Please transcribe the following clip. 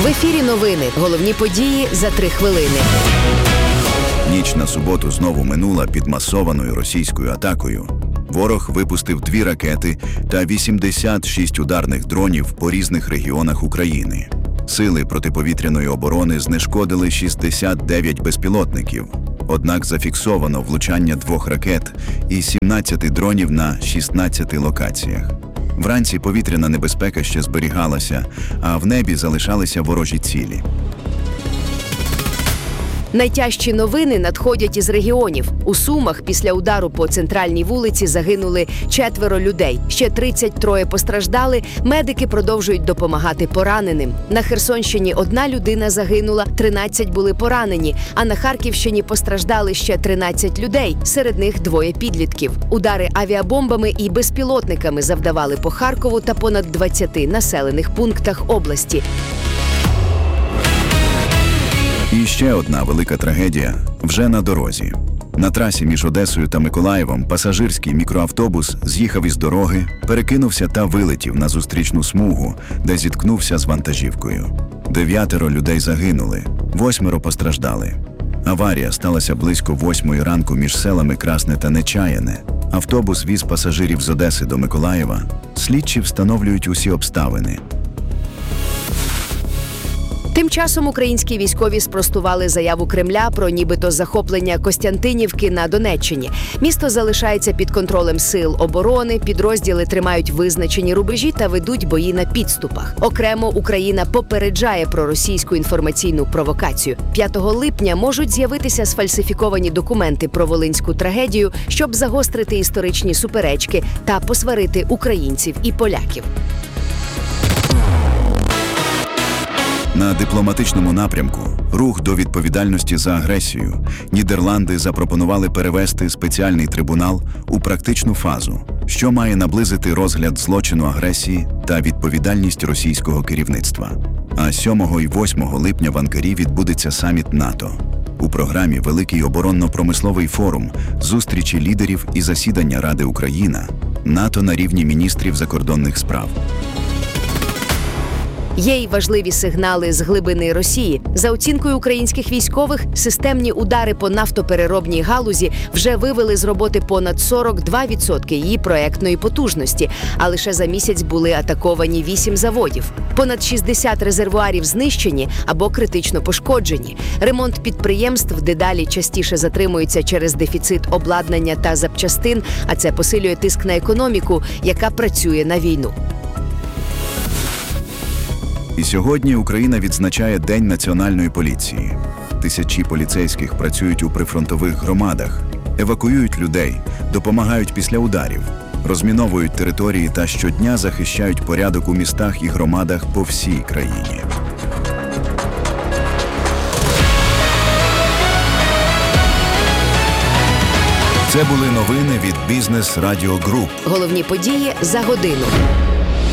ефірі новини. Головні події за 3 хвилини. Ніч на суботу знову минула під масованою російською атакою. Ворог випустив 2 ракети та 86 ударних дронів по різних регіонах України. Сили протиповітряної оборони знешкодили 69 безпілотників. Однак зафіксовано влучання 2 ракет і 17 дронів на 16 локаціях. Вранці повітряна небезпека ще зберігалася, а в небі залишалися ворожі цілі. Найтяжчі новини надходять із регіонів. У Сумах після удару по центральній вулиці загинули 4 людей. Ще 33 постраждали, медики продовжують допомагати пораненим. На Херсонщині 1 людина загинула, 13 були поранені, а на Харківщині постраждали ще 13 людей, серед них 2 підлітків. Удари авіабомбами і безпілотниками завдавали по Харкову та понад 20 населених пунктах області. І ще одна велика трагедія вже на дорозі. На трасі між Одесою та Миколаєвом пасажирський мікроавтобус з'їхав із дороги, перекинувся та вилетів на зустрічну смугу, де зіткнувся з вантажівкою. 9 людей загинули, 8 постраждали. Аварія сталася близько 8 ранку між селами Красне та Нечаяне. Автобус віз пасажирів з Одеси до Миколаєва. Слідчі встановлюють усі обставини. Тим часом українські військові спростували заяву Кремля про нібито захоплення Костянтинівки на Донеччині. Місто залишається під контролем сил оборони, підрозділи тримають визначені рубежі та ведуть бої на підступах. Окремо Україна попереджає про російську інформаційну провокацію. 5 липня можуть з'явитися сфальсифіковані документи про волинську трагедію, щоб загострити історичні суперечки та посварити українців і поляків. На дипломатичному напрямку рух до відповідальності за агресію. Нідерланди запропонували перевести спеціальний трибунал у практичну фазу, що має наблизити розгляд злочину агресії та відповідальність російського керівництва. А 7 і 8 липня в Анкарі відбудеться саміт НАТО. У програмі Великий оборонно-промисловий форум, зустрічі лідерів і засідання Ради Україна, НАТО на рівні міністрів закордонних справ. Є й важливі сигнали з глибини Росії. За оцінкою українських військових, системні удари по нафтопереробній галузі вже вивели з роботи понад 42% її проектної потужності, а лише за місяць були атаковані 8 заводів. Понад 60 резервуарів знищені або критично пошкоджені. Ремонт підприємств дедалі частіше затримується через дефіцит обладнання та запчастин, а це посилює тиск на економіку, яка працює на війну. І сьогодні Україна відзначає День Національної поліції. Тисячі поліцейських працюють у прифронтових громадах, евакуюють людей, допомагають після ударів, розміновують території та щодня захищають порядок у містах і громадах по всій країні. Це були новини від Бізнес Радіо Груп. Головні події за годину.